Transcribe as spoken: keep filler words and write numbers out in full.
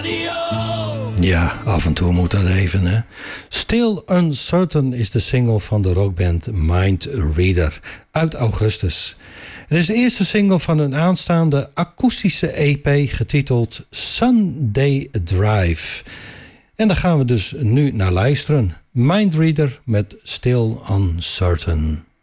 Ja, af en toe moet dat even, hè. Still Uncertain is de single van de rockband Mind Reader uit augustus. Het is de eerste single van hun aanstaande akoestische E P getiteld Sunday Drive. En daar gaan we dus nu naar luisteren. Mind Reader met Still Uncertain.